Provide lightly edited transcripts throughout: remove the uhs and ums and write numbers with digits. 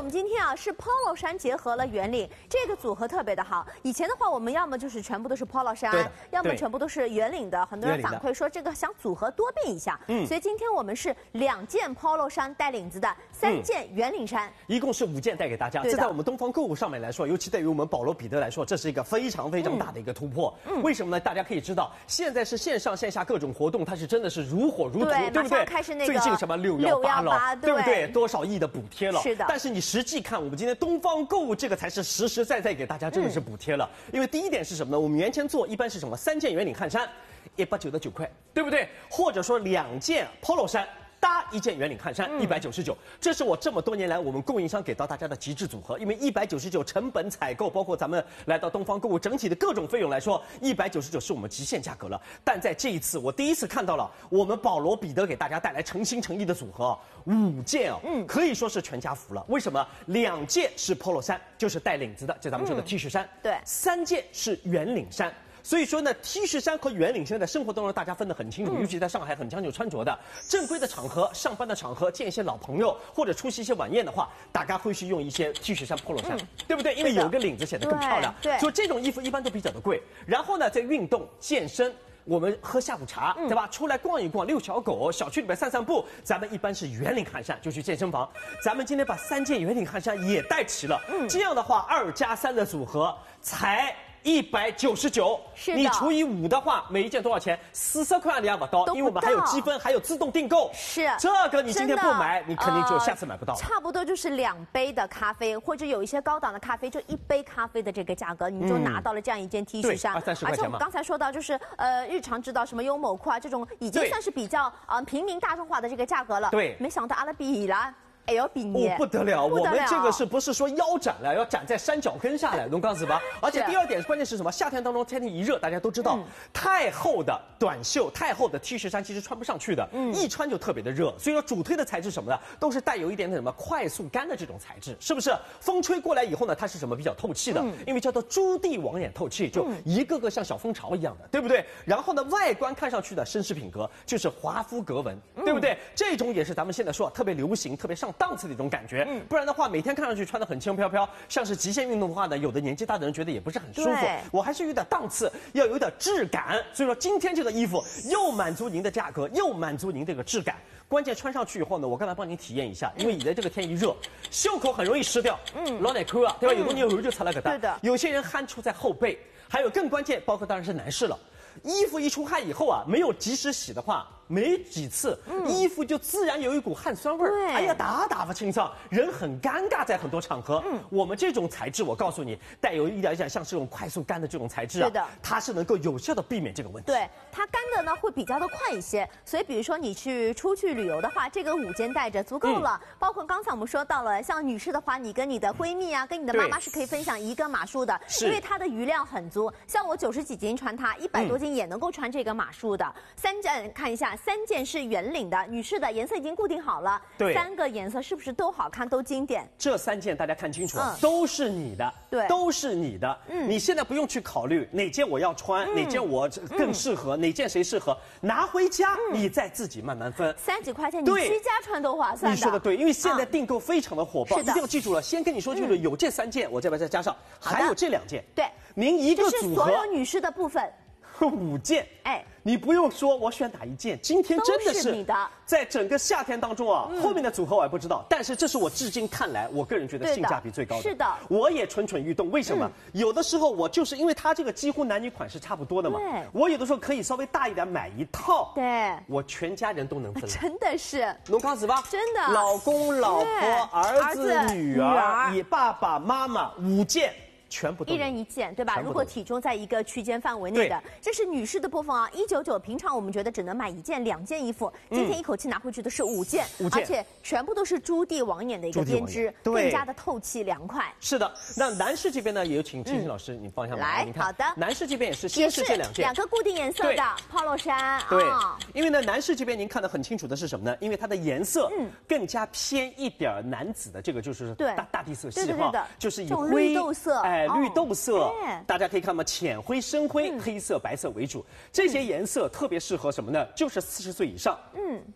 们今天啊是 polo 衫结合了圆领，这个组合特别的好。以前的话，我们要么就是全部都是 polo 衫，要么全部都是圆领的。很多人反馈说这个想组合多变一下，所以今天我们是2件 polo 衫带领子的，3件圆领衫， 一共是5件带给大家。这在我们东方购物上面来说，尤其对于我们保罗彼得来说，这是一个非常大的一个突破。为什么呢？大家可以知道，现在是线上线下各种活动，它是真的是如火如荼，对不对？ 开始那个最近什么618了，对不对？多少亿的补贴了？ 是的。 但是你实际看，我们今天东方购物这个才是实实在在给大家真的是补贴了。因为第一点是什么呢？我们原先做一般是什么？3件圆领汗衫，189块，对不对？或者说2件 polo 衫。搭1件圆领汗衫199，这是我这么多年来我们供应商给到大家的极致组合。因为199成本采购，包括咱们来到东方购物整体的各种费用来说，199是我们极限价格了。但在这一次，我第一次看到了我们保罗彼得给大家带来诚心诚意的组合，5件啊，可以说是全家福了。为什么？2件是 polo 衫，就是带领子的，这咱们说的 T 恤衫， 对 ，3件是圆领衫。所以说呢 ，T 恤衫和圆领衫在生活当中大家分得很清楚，尤其在上海很讲究穿着的。正规的场合、上班的场合，见一些老朋友或者出席一些晚宴的话，大家会去用一些 T 恤衫、polo 衫，对不对？因为有个领子显得更漂亮。 对， 所以这种衣服一般都比较的贵。然后呢，在运动、健身。我们喝下午茶，对吧？出来逛一逛，遛小狗，小区里面散散步。咱们一般是圆领汗衫，就去健身房。咱们今天把3件圆领汗衫也带齐了，这样的话2+3的组合才199， 是的。 你除以5的话，每一件多少钱？40块也不到，因为我们还有积分，还有自动订购。 是， 这个你今天不买，你肯定就下次买不到。 差不多就是2杯的咖啡，或者有一些高档的咖啡，就1杯咖啡的这个价格，你就拿到了这样一件 T 恤衫。 20-30块钱嘛。 而且我们刚才说到，就是日常知道什么优某库啊，这种已经算是比较平民大众化的这个价格了。 对， 没想到阿拉比了。哎呦，比你不得了！我们这个是不是说腰斩了，要斩在山脚跟下来，能告诉吧？而且第2点关键是什么？夏天当中天气一热，大家都知道，太厚的短袖、太厚的 T 恤衫其实穿不上去的，一穿就特别的热。所以说主推的材质什么呢？都是带有一点点什么快速干的这种材质，是不是？风吹过来以后呢，它是什么比较透气的？因为叫做朱棣网眼透气，就一个个像小蜂巢一样的，对不对？然后呢，外观看上去的绅士品格，就是华夫格纹，对不对？这种也是咱们现在说特别流行、特别上档次的一种感觉，不然的话，每天看上去穿得很轻飘飘，像是极限运动的话呢，有的年纪大的人觉得也不是很舒服。我还是有点档次，要有点质感。所以说，今天这个衣服又满足您的价格，又满足您这个质感。关键穿上去以后呢，我刚才帮您体验一下，因为你在这个天一热，袖口很容易湿掉，老奶扣啊，对吧？有的你有就擦了个蛋，有些人汗出在后背，还有更关键，包括当然是男士了。衣服一出汗以后啊，没有及时洗的话，没几次，衣服就自然有一股汗酸味儿。哎呀，打不清爽，人很尴尬，在很多场合。我们这种材质，我告诉你，带有一点像是这种快速干的这种材质啊，它是能够有效的避免这个问题。 对，它干的呢会比较的快一些，所以比如说你出去旅游的话，这个5件带着足够了。包括刚才我们说到了，像女士的话，你跟你的闺蜜啊，跟你的妈妈是可以分享一个码数的，因为它的余量很足。像我90几斤穿它，100多斤也能够穿这个码数的。3件看一下，3件是圆领的，女士的颜色已经固定好了。对，3个颜色是不是都好看，都经典？ 这3件大家看清楚，都是你的，对，都是你的。你现在不用去考虑哪件我要穿，哪件我更适合，哪件谁适合，拿回家你再自己慢慢分。 30几块钱，你居家穿都划算的。 你说的对，因为现在订购非常的火爆，一定要记住了。先跟你说清楚，有这3件，我这边再加上，还有这2件。 对， 您一个组合， 这是所有女士的部分。 5件，你不用说我选哪一件，今天真的是你的。 在整个夏天当中啊，后面的组合我还不知道，但是这是我至今看来，我个人觉得性价比最高的。 是的， 我也蠢蠢欲动。为什么？有的时候我就是因为它这个几乎男女款是差不多的嘛，我有的时候可以稍微大一点买一套，我全家人都能分。 真的是， 能告诉吧？ 真的， 老公、老婆、儿子、女儿，你爸爸妈妈5件。全部都 1人1件，对吧？如果体重在一个区间范围内的，这是女士的部分啊，199。平常我们觉得只能买1件、2件衣服，今天一口气拿回去的是5件，而且全部都是朱棣网眼的一个编织，更加的透气凉快。 是的，那男士这边呢，也有请青青老师，你放下来， 好的。 男士这边也是先是这2件， 2个固定颜色的 polo 衫。 对，因为呢，男士这边您看得很清楚的是什么呢？因为它的颜色更加偏一点男子的这个就是大地色系哈，就是以灰绿豆色， 绿豆色， 哎大家可以看嘛，浅灰、深灰、黑色、白色为主，这些颜色特别适合什么呢？就是40岁以上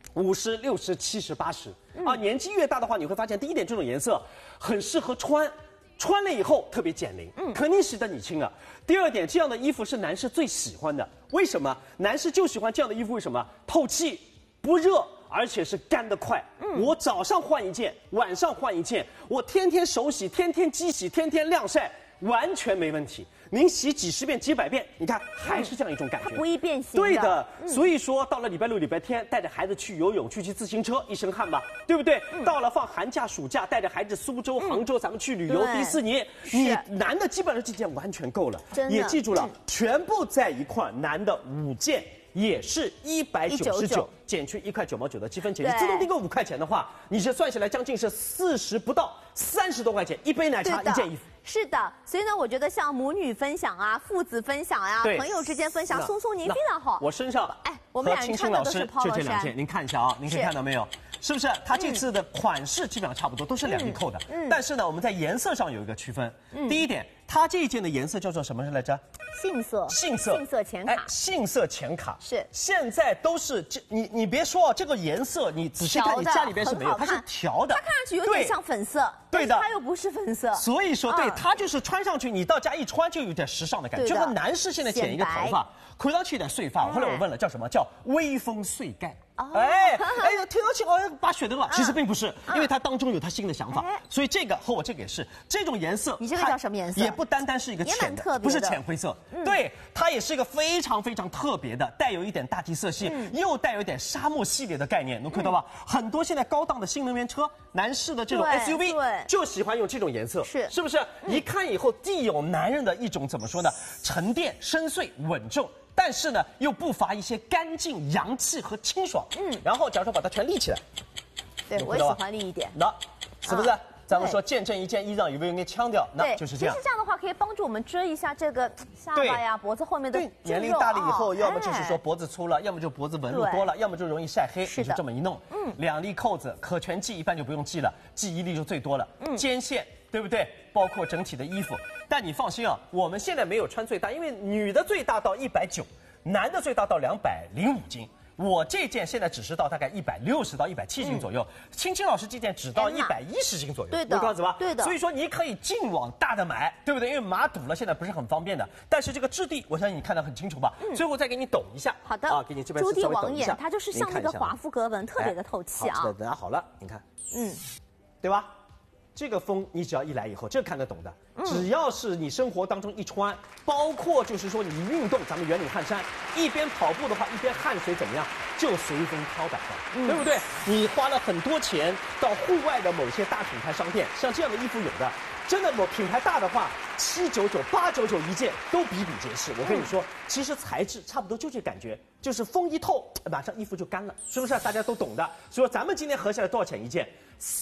，50、60、70、80啊，年纪越大的话，你会发现第一点，这种颜色很适合穿。穿了以后特别减龄，肯定使得你轻啊。第二点，这样的衣服是男士最喜欢的，为什么？男士就喜欢这样的衣服，为什么？透气，不热，而且是干得快。我早上换一件，晚上换一件，我天天手洗，天天机洗，天天晾晒，完全没问题。您洗几十遍、几百遍，你看还是这样一种感觉， 它不易变形。 对的，所以说到了礼拜六、礼拜天，带着孩子去游泳、去骑自行车，一身汗吧，对不对？到了放寒假、暑假，带着孩子苏州、杭州，咱们去旅游、迪士尼，你男的基本上这件完全够了。也记住了，全部在一块，男的5件。也是199，减去1块9毛9的积分钱，你自动订购5块钱的话，你这算下来将近是40不到30多块钱，一杯奶茶一件衣服。 是的，所以呢，我觉得像母女分享啊、父子分享啊、朋友之间分享，松松您非常好。 我身上， 我们俩人穿的都是 polo 衫， 就这2件，您看一下啊，您可以看到没有？是不是？它这次的款式基本上差不多，都是2粒扣的。但是呢，我们在颜色上有一个区分。第一点，它这一件的颜色叫做什么来着？ 杏色浅卡。 杏色浅卡是。 现在都是你别说这个颜色，你仔细看，你家里边是没有，它是调的。 它看上去有点像粉色， 对的， 它又不是粉色。 所以说，对它就是穿上去，你到家一穿就有点时尚的感觉。就和男士现在剪一个头发，看上去有点碎发。后来我问了，叫什么？叫微风碎盖。听上去好像拔血灯了，其实并不是，因为它当中有它新的想法，所以这个和我这个也是这种颜色。 你这个叫什么颜色？ 也不单单是一个浅的，不是浅灰色，对，它也是一个非常非常特别的，带有一点大地色系，又带有一点沙漠系列的概念，能看到吧？很多现在高档的新能源车，男士的这种 SUV 就喜欢用这种颜色，是不是？一看以后，既有男人的一种怎么说呢？沉淀、深邃、稳重。但是呢，又不乏一些干净、洋气和清爽。然后假如说把它全立起来， 对我喜欢立一点。 那是不是？咱们说见证一件衣裳有没有点腔调？那就是这样。 其实这样的话可以帮助我们遮一下这个下巴呀、脖子后面的。 对，年龄大了以后，要么就是说脖子粗了，要么就脖子纹路多了，要么就容易晒黑。你就这么一弄，2粒扣子可全系，一般就不用系了，系1粒就最多了。肩线。对不对？包括整体的衣服，但你放心啊，我们现在没有穿最大，因为女的最大到190，男的最大到205斤。我这件现在只是到大概160到170斤左右，青青老师这件只到110斤左右。 对的， 我告诉吧， 对的。 所以说你可以尽往大的买，对不对？因为码堵了，现在不是很方便的。但是这个质地，我相信你看得很清楚吧？最后再给你抖一下。 好的。 啊，给你这边朱棣网眼，它就是像那个华夫格纹，特别的透气啊。 好，拿好了，你看，对吧？这个风你只要一来以后，这看得懂的。只要是你生活当中一穿，包括就是说你运动，咱们圆领汗衫，一边跑步的话，一边汗水怎么样，就随风飘摆上，对不对？你花了很多钱到户外的某些大品牌商店，像这样的衣服有的，真的某品牌大的话，799、899一件都比比皆是。我跟你说，其实材质差不多就这感觉，就是风一透，马上衣服就干了，是不是？大家都懂的。所以咱们今天合下来多少钱一件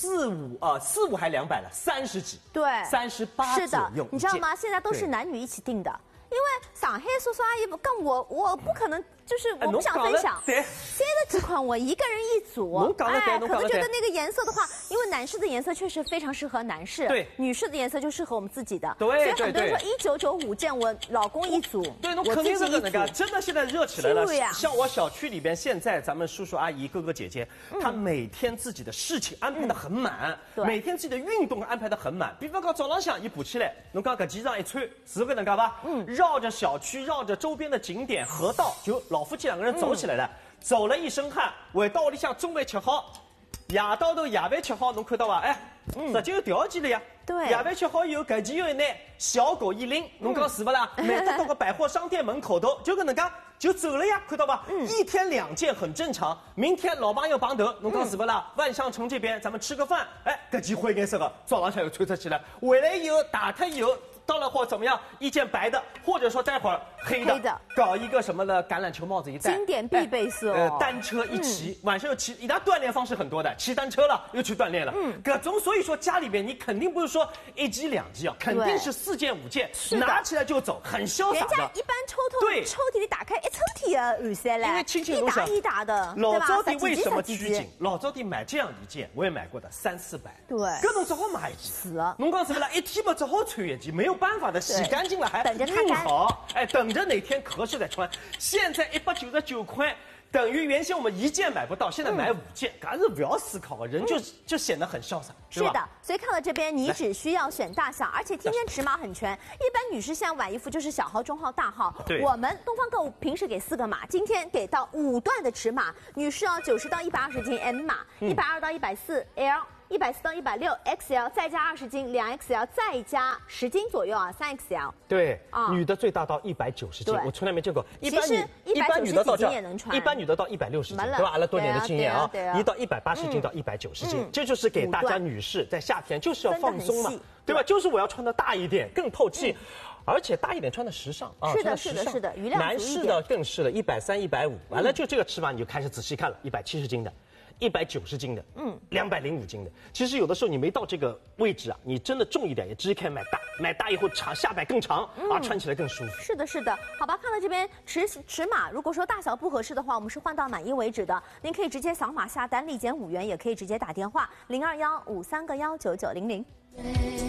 ？45还200了，30几，对，38左右。 你知道吗？现在都是男女一起订的，因为上海叔叔阿姨不跟我不可能。就是我不想分享，30几款我一个人一组，可能觉得那个颜色的话，因为男士的颜色确实非常适合男士，对，女士的颜色就适合我们自己的，对，所以很多人说1995件我老公一组， 对，我肯定是那个，真的现在热起来了。像我小区里边，现在咱们叔叔阿姨、哥哥姐姐，他每天自己的事情安排的很满，每天自己的运动安排的很满。比方讲早上想一补起来，侬讲搿几裳一穿，是不是能干吧？绕着小区，绕着周边的景点、河道就。老夫妻2个人走起来了，走了一身汗，回到屋里向中饭吃好，夜到头夜饭吃好，侬看到伐？直接有条件了呀。对，夜饭吃好以后，搿前有一拿小狗一拎，侬讲是不啦？买得到个百货商店门口头，就搿能介就走了呀，看到吧？1天2件很正常。明天老朋友碰头，侬讲是不啦？万象城这边咱们吃个饭，搿件灰颜色的，早上又穿出去了，回来以后打开以后。到了或怎么样，一件白的，或者说待会儿黑的，搞一个什么的橄榄球帽子一戴， 经典必备色。 单车一骑，晚上又骑，人家锻炼方式很多的，骑单车了又去锻炼了，各种。所以说家里边你肯定不是说1件2件啊，肯定是4件5件，拿起来就走，很潇洒的。 人家一般抽屉里打开一抽屉啊，二三来， 因为亲戚都想一打的， 老早的为什么拘谨？老早的买这样一件，我也买过的，300-400， 对， 搿侬只好买一件。 是啊， 侬讲是不啦？一天嘛只好穿1件，没有办法的，洗干净了还等着它干好，哎，等着哪天合适再穿。现在199块。等于原先我们1件买不到，现在买5件，干是不要思考啊，人就显得很潇洒， 是的，所以看到这边，你只需要选大小，而且今天尺码很全。一般女士现在买衣服就是小号、中号、大号，我们东方购物平时给4个码，今天给到5段的尺码，女士要90到120斤 M 码，120到140 L。140到160 XL， 再加20斤2XL， 再加10斤左右啊3XL。 对，女的最大到190斤，我从来没见过。一般女的到这，一般女的到160斤，对吧？阿拉多年的经验啊，一到180斤到190斤，这就是给大家女士在夏天就是要放松嘛，对吧？就是我要穿的大一点，更透气。而且大一点穿的时尚啊， 是的，余量男士的更是了，130、150，完了就这个尺码你就开始仔细看了，170斤的。190斤的，205斤的。其实有的时候你没到这个位置啊，你真的重一点也直接可以买大以后下摆更长啊，穿起来更舒服。 是的，是的。好吧，看到这边尺码，如果说大小不合适的话，我们是换到满意为止的。您可以直接扫码下单，立减5元，也可以直接打电话0215319900。